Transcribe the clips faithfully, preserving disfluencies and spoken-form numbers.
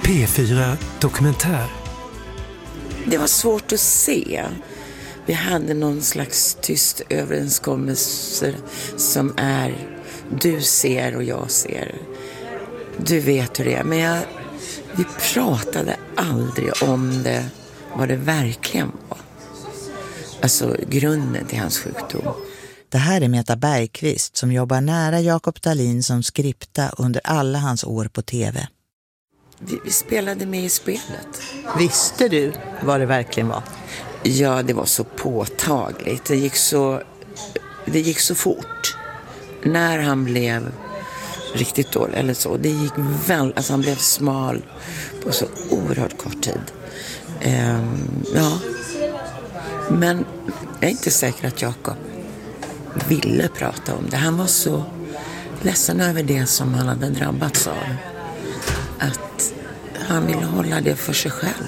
P fyra Dokumentär. Det var svårt att se. Vi hade någon slags tyst överenskommelse som är du ser och jag ser. Du vet hur det är. Men jag, vi pratade aldrig om det, vad det verkligen var. Alltså grunden till hans sjukdom. Det här är Meta Bergqvist som jobbar nära Jakob Dahlin som skripta under alla hans år på tv. Vi, vi spelade med i spelet. Visste du vad det verkligen var? Ja, det var så påtagligt. Det gick så, det gick så fort. När han blev riktigt dålig eller så. Det gick väl, alltså han blev smal på så oerhört kort tid. Um, ja. Men jag är inte säker att Jakob ville prata om det. Han var så ledsen över det som han hade drabbats av. Att han ville hålla det för sig själv.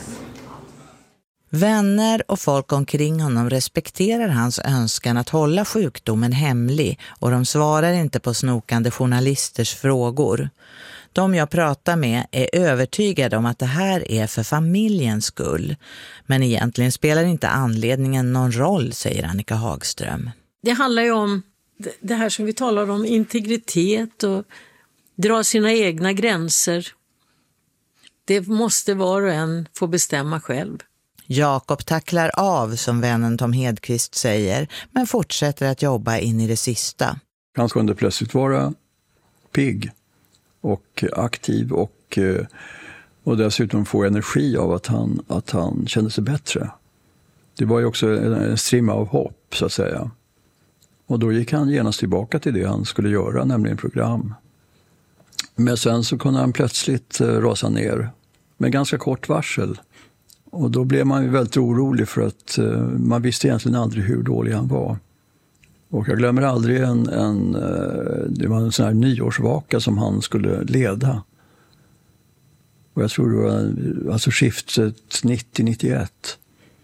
Vänner och folk omkring honom respekterar hans önskan att hålla sjukdomen hemlig och de svarar inte på snokande journalisters frågor. De jag pratar med är övertygade om att det här är för familjens skull. Men egentligen spelar inte anledningen någon roll, säger Annika Hagström. Det handlar ju om det här som vi talar om, integritet och dra sina egna gränser. Det måste var och en få bestämma själv. Jakob tacklar av, som vännen Tom Hedqvist säger, men fortsätter att jobba in i det sista. Han kunde plötsligt vara pigg och aktiv och, och dessutom få energi av att han, att han kände sig bättre. Det var ju också en strimma av hopp, så att säga. Och då gick han genast tillbaka till det han skulle göra, nämligen program. Men sen så kunde han plötsligt rasa ner med ganska kort varsel. Och då blev man ju väldigt orolig för att uh, man visste egentligen aldrig hur dålig han var. Och jag glömmer aldrig en, en uh, det var en sån här nyårsvaka som han skulle leda. Och jag tror det var alltså skiftet nittio nittioett.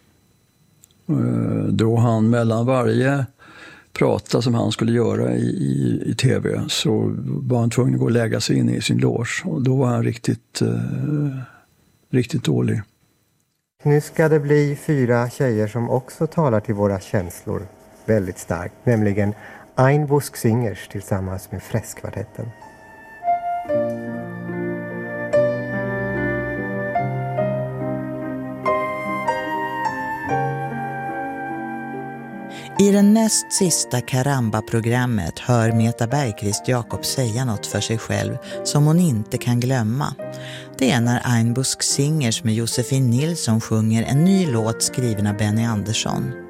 Uh, då han mellan varje prata som han skulle göra i, i, i tv så var han tvungen att gå och lägga sig in i sin loge. Och då var han riktigt, uh, riktigt dålig. Nu ska det bli fyra tjejer som också talar till våra känslor väldigt starkt. Nämligen Ein Busk Singers tillsammans med Freskkvartetten. I det näst sista Karamba-programmet hör Meta Bergqvist Jakob säga något för sig själv som hon inte kan glömma. Det är när Ein Busk Singers med Josefin Nilsson sjunger en ny låt skriven av Benny Andersson.